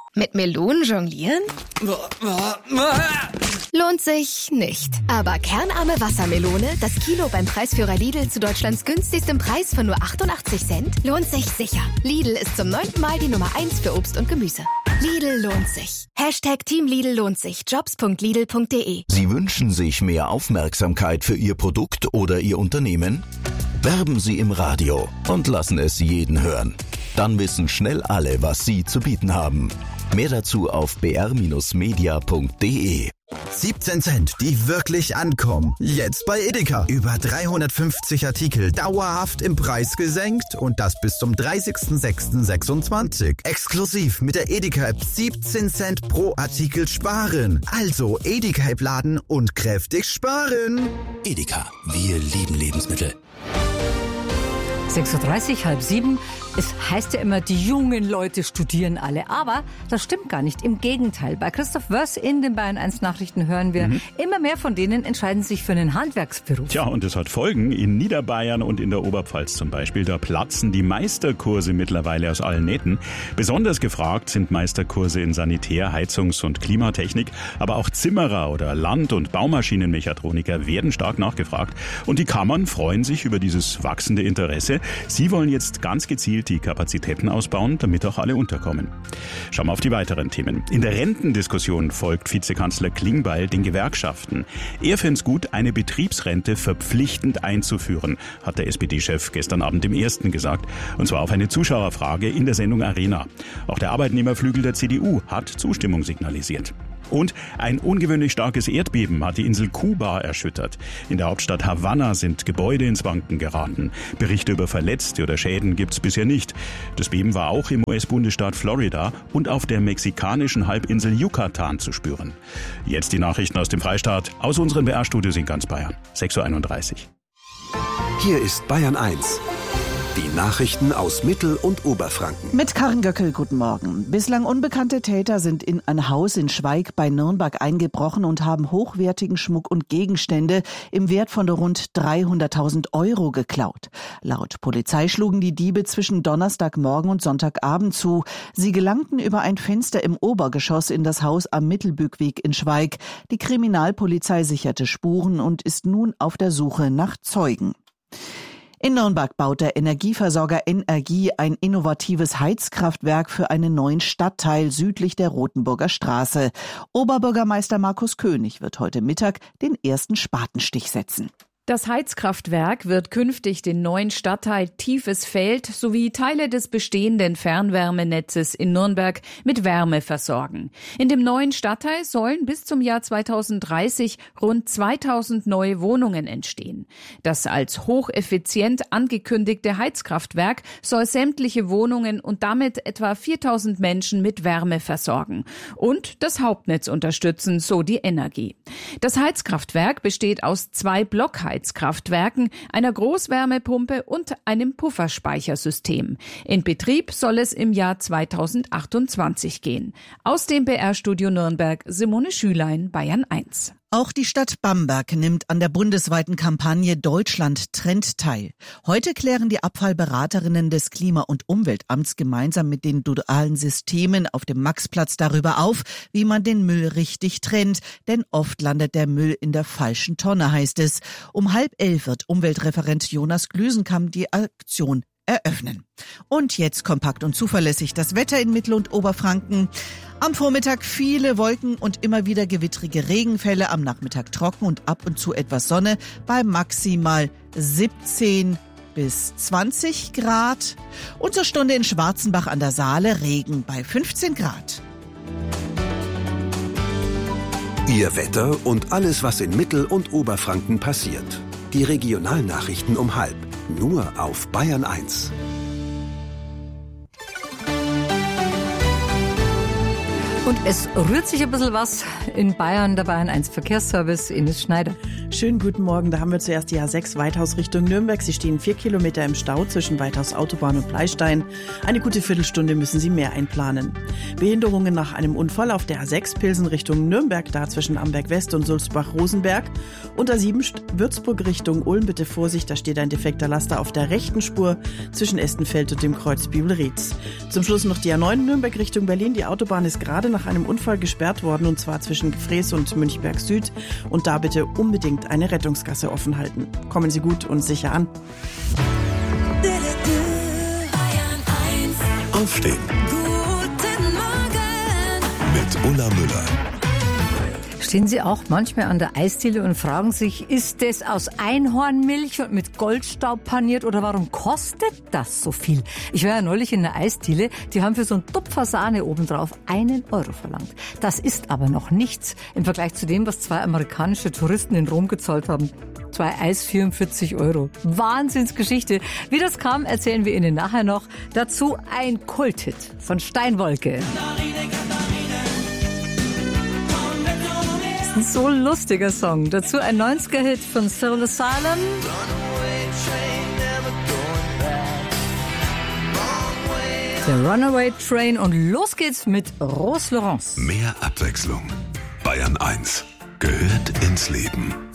Mit Melonen jonglieren? Lohnt sich nicht. Aber kernarme Wassermelone, das Kilo beim Preisführer Lidl zu Deutschlands günstigstem Preis von nur 88 Cent, lohnt sich sicher. Lidl ist zum 9. Mal die Nummer 1 für Obst und Gemüse. Lidl lohnt sich. #Team Lidl lohnt sich. Jobs.lidl.de. Sie wünschen sich mehr Aufmerksamkeit für Ihr Produkt oder Ihr Unternehmen? Werben Sie im Radio und lassen es jeden hören. Dann wissen schnell alle, was Sie zu bieten haben. Mehr dazu auf br-media.de. 17 Cent, die wirklich ankommen. Jetzt bei Edeka. Über 350 Artikel dauerhaft im Preis gesenkt und das bis zum 30.06.26. Exklusiv mit der Edeka-App 17 Cent pro Artikel sparen. Also Edeka-App laden und kräftig sparen. Edeka, wir lieben Lebensmittel. 6.30 Uhr, 6:30. Es heißt ja immer, die jungen Leute studieren alle. Aber das stimmt gar nicht. Im Gegenteil. Bei Christoph Wörs in den Bayern 1 Nachrichten hören wir, immer mehr von denen entscheiden sich für einen Handwerksberuf. Tja, und das hat Folgen. In Niederbayern und in der Oberpfalz zum Beispiel. Da platzen die Meisterkurse mittlerweile aus allen Nähten. Besonders gefragt sind Meisterkurse in Sanitär-, Heizungs- und Klimatechnik. Aber auch Zimmerer oder Land- und Baumaschinenmechatroniker werden stark nachgefragt. Und die Kammern freuen sich über dieses wachsende Interesse. Sie wollen jetzt ganz gezielt die Kapazitäten ausbauen, damit auch alle unterkommen. Schauen wir auf die weiteren Themen. In der Rentendiskussion folgt Vizekanzler Klingbeil den Gewerkschaften. Er fände es gut, eine Betriebsrente verpflichtend einzuführen, hat der SPD-Chef gestern Abend im Ersten gesagt. Und zwar auf eine Zuschauerfrage in der Sendung Arena. Auch der Arbeitnehmerflügel der CDU hat Zustimmung signalisiert. Und ein ungewöhnlich starkes Erdbeben hat die Insel Kuba erschüttert. In der Hauptstadt Havanna sind Gebäude ins Wanken geraten. Berichte über Verletzte oder Schäden gibt's bisher nicht. Das Beben war auch im US-Bundesstaat Florida und auf der mexikanischen Halbinsel Yucatan zu spüren. Jetzt die Nachrichten aus dem Freistaat, aus unseren BR-Studios in ganz Bayern. 6.31 Uhr. Hier ist Bayern 1. Die Nachrichten aus Mittel- und Oberfranken. Mit Karin Göckel, guten Morgen. Bislang unbekannte Täter sind in ein Haus in Schweig bei Nürnberg eingebrochen und haben hochwertigen Schmuck und Gegenstände im Wert von rund 300.000 € geklaut. Laut Polizei schlugen die Diebe zwischen Donnerstagmorgen und Sonntagabend zu. Sie gelangten über ein Fenster im Obergeschoss in das Haus am Mittelbückweg in Schweig. Die Kriminalpolizei sicherte Spuren und ist nun auf der Suche nach Zeugen. In Nürnberg baut der Energieversorger Energie ein innovatives Heizkraftwerk für einen neuen Stadtteil südlich der Rothenburger Straße. Oberbürgermeister Markus König wird heute Mittag den ersten Spatenstich setzen. Das Heizkraftwerk wird künftig den neuen Stadtteil Tiefes Feld sowie Teile des bestehenden Fernwärmenetzes in Nürnberg mit Wärme versorgen. In dem neuen Stadtteil sollen bis zum Jahr 2030 rund 2000 neue Wohnungen entstehen. Das als hocheffizient angekündigte Heizkraftwerk soll sämtliche Wohnungen und damit etwa 4000 Menschen mit Wärme versorgen und das Hauptnetz unterstützen, so die Energie. Das Heizkraftwerk besteht aus 2 Blockheizkraftwerken, einer Großwärmepumpe und einem Pufferspeichersystem. In Betrieb soll es im Jahr 2028 gehen. Aus dem BR-Studio Nürnberg, Simone Schülein, Bayern 1. Auch die Stadt Bamberg nimmt an der bundesweiten Kampagne Deutschland trennt teil. Heute klären die Abfallberaterinnen des Klima- und Umweltamts gemeinsam mit den dualen Systemen auf dem Maxplatz darüber auf, wie man den Müll richtig trennt. Denn oft landet der Müll in der falschen Tonne, heißt es. Um 10:30 wird Umweltreferent Jonas Glüsenkamp die Aktion eröffnen. Und jetzt kompakt und zuverlässig das Wetter in Mittel- und Oberfranken. Am Vormittag viele Wolken und immer wieder gewittrige Regenfälle, am Nachmittag trocken und ab und zu etwas Sonne bei maximal 17 bis 20 Grad. Und zur Stunde in Schwarzenbach an der Saale Regen bei 15 Grad. Ihr Wetter und alles, was in Mittel- und Oberfranken passiert. Die Regionalnachrichten um 12:30. Nur auf Bayern 1. Und es rührt sich ein bisschen was in Bayern, der Bayern 1 Verkehrsservice, Ines Schneider. Schönen guten Morgen, da haben wir zuerst die A6 Weithaus Richtung Nürnberg. Sie stehen 4 Kilometer im Stau zwischen Weithaus Autobahn und Bleistein. Eine gute Viertelstunde müssen Sie mehr einplanen. Behinderungen nach einem Unfall auf der A6 Pilsen Richtung Nürnberg, da zwischen Amberg West und Sulzbach-Rosenberg. Und A7 Würzburg Richtung Ulm, bitte Vorsicht, da steht ein defekter Laster auf der rechten Spur zwischen Estenfeld und dem Kreuz Bibelrieds. Zum Schluss noch die A9 Nürnberg Richtung Berlin. Die Autobahn ist gerade nach einem Unfall gesperrt worden, und zwar zwischen Gefrees und Münchberg Süd. Und da bitte unbedingt eine Rettungsgasse offen halten. Kommen Sie gut und sicher an. Aufstehen. Guten Morgen Mit Ulla Müller. Stehen Sie auch manchmal an der Eisdiele und fragen sich, ist das aus Einhornmilch und mit Goldstaub paniert oder warum kostet das so viel? Ich war ja neulich in einer Eisdiele, die haben für so einen Tupfer Sahne obendrauf 1 Euro verlangt. Das ist aber noch nichts im Vergleich zu dem, was 2 amerikanische Touristen in Rom gezahlt haben. 2 Eis 44 Euro. Wahnsinnsgeschichte. Wie das kam, erzählen wir Ihnen nachher noch. Dazu ein Kulthit von Steinwolke. Ein so lustiger Song. Dazu ein 90er-Hit von Soul Asylum. Der Runaway Train, und los geht's mit Rose Laurence. Mehr Abwechslung. Bayern 1 gehört ins Leben.